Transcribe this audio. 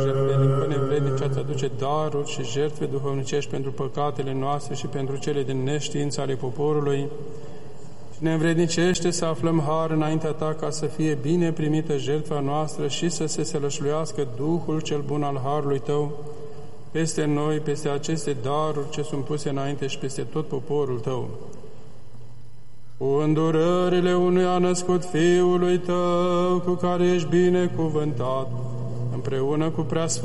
jertfenic până nevrednic ați aduce daruri și jertfe duhovnicești pentru păcatele noastre și pentru cele din neștiință ale poporului. Și ne învrednicește să aflăm har înaintea Ta ca să fie bine primită jertfa noastră și să se sălășluiască Duhul cel bun al harului Tău peste noi, peste aceste daruri ce sunt puse înainte și peste tot poporul Tău. Cu îndurările unuia născut Fiului Tău, cu care ești binecuvântat, împreună cu preasfântul